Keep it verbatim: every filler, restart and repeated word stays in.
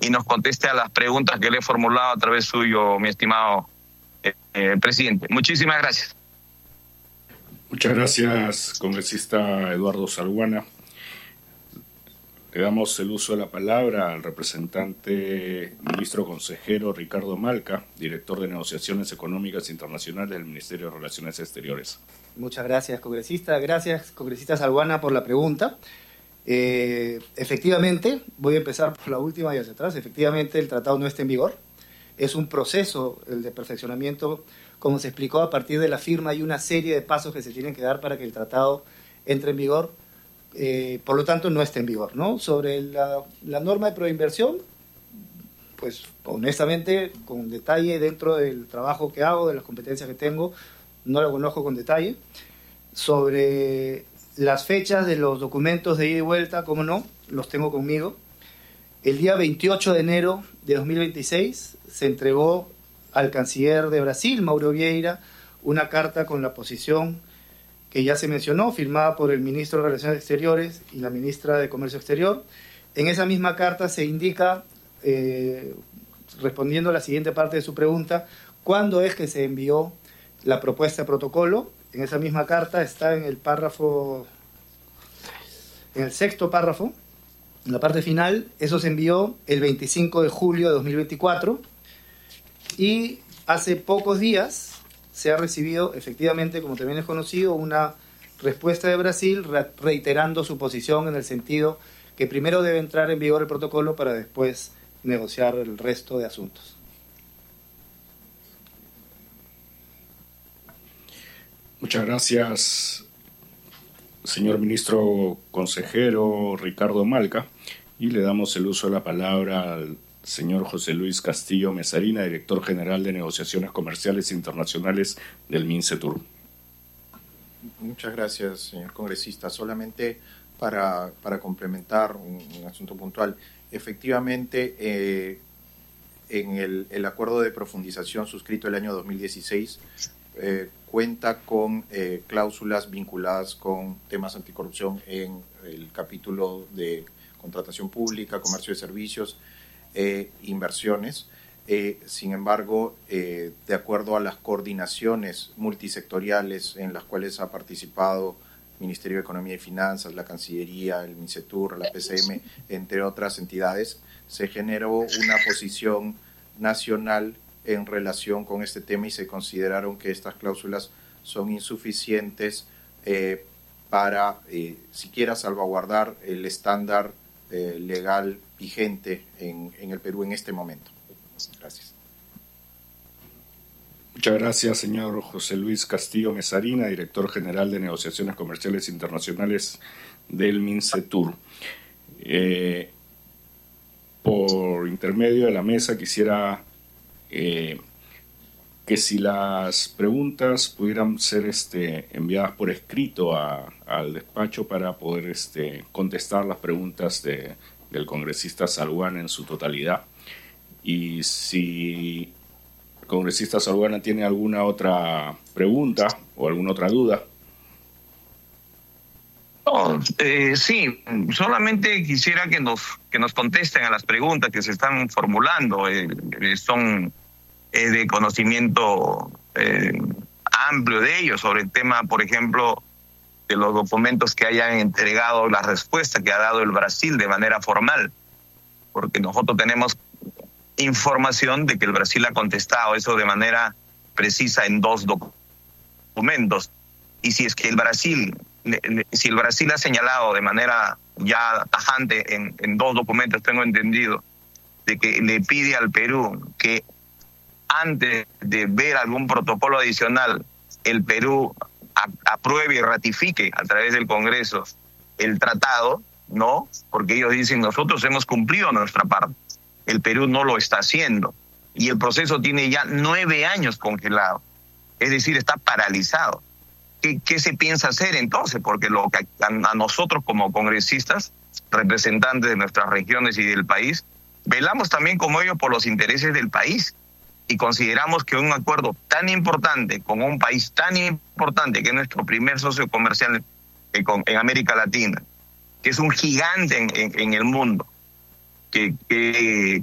y nos conteste a las preguntas que le he formulado a través suyo, mi estimado eh, eh, presidente. Muchísimas gracias. Muchas gracias, congresista Eduardo Salguana. Le damos el uso de la palabra al representante ministro consejero Ricardo Malca, director de Negociaciones Económicas Internacionales del Ministerio de Relaciones Exteriores. Muchas gracias, congresista. Gracias, congresista Salguana, por la pregunta. Eh, efectivamente, voy a empezar por la última y hacia atrás. Efectivamente, el tratado no está en vigor. Es un proceso, el de perfeccionamiento, como se explicó, a partir de la firma hay una serie de pasos que se tienen que dar para que el tratado entre en vigor. Eh, por lo tanto, no está en vigor, ¿no? Sobre la, la norma de proinversión, pues honestamente, con detalle dentro del trabajo que hago, de las competencias que tengo, no lo conozco con detalle. Sobre las fechas de los documentos de ida y vuelta, cómo no, los tengo conmigo. El día veintiocho de enero de dos mil veintiséis se entregó al canciller de Brasil, Mauro Vieira, una carta con la posición que ya se mencionó, firmada por el ministro de Relaciones Exteriores y la ministra de Comercio Exterior. En esa misma carta se indica, eh, respondiendo a la siguiente parte de su pregunta, cuándo es que se envió la propuesta de protocolo. En esa misma carta está en el párrafo, en el sexto párrafo, en la parte final. Eso se envió el veinticinco de julio de dos mil veinticuatro y hace pocos días se ha recibido, efectivamente, como también es conocido, una respuesta de Brasil re reiterando su posición en el sentido que primero debe entrar en vigor el protocolo para después negociar el resto de asuntos. Muchas gracias, señor ministro consejero Ricardo Malca, y le damos el uso de la palabra al señor José Luis Castillo Mesarina, director general de Negociaciones Comerciales Internacionales del MINCETUR. Muchas gracias, señor congresista. Solamente para, para complementar un, un asunto puntual. Efectivamente, eh, en el, el acuerdo de profundización suscrito el año dos mil dieciséis, eh, cuenta con eh, cláusulas vinculadas con temas anticorrupción en el capítulo de contratación pública, comercio de servicios, Eh, inversiones. Eh, sin embargo, eh, de acuerdo a las coordinaciones multisectoriales en las cuales ha participado el Ministerio de Economía y Finanzas, la Cancillería, el MINCETUR, la P C M, entre otras entidades, se generó una posición nacional en relación con este tema y se consideraron que estas cláusulas son insuficientes eh, para eh, siquiera salvaguardar el estándar eh, legal vigente en, en el Perú en este momento. Gracias. Muchas gracias, señor José Luis Castillo Mesarina, director general de Negociaciones Comerciales Internacionales del MINCETUR. Eh, por intermedio de la mesa quisiera eh, que si las preguntas pudieran ser este, enviadas por escrito a, al despacho para poder este, contestar las preguntas de del congresista Salguana en su totalidad. Y si el congresista Salguana tiene alguna otra pregunta o alguna otra duda. Oh, eh, sí, solamente quisiera que nos, que nos contesten a las preguntas que se están formulando. Eh, son eh, de conocimiento eh, amplio de ellos sobre el tema, por ejemplo, de los documentos que hayan entregado, la respuesta que ha dado el Brasil de manera formal, porque nosotros tenemos información de que el Brasil ha contestado eso de manera precisa en dos documentos. Y si es que el Brasil, si el Brasil ha señalado de manera ya tajante en, en dos documentos, tengo entendido, de que le pide al Perú que antes de ver algún protocolo adicional, el Perú apruebe y ratifique a través del Congreso el tratado, ¿no? Porque ellos dicen, nosotros hemos cumplido nuestra parte. El Perú no lo está haciendo. Y el proceso tiene ya nueve años congelado. Es decir, está paralizado. ¿Qué, qué se piensa hacer entonces? Porque lo que a, a nosotros como congresistas, representantes de nuestras regiones y del país, velamos también como ellos por los intereses del país. Y consideramos que un acuerdo tan importante con un país tan importante que es nuestro primer socio comercial en, en América Latina, que es un gigante en, en, en el mundo, que, que,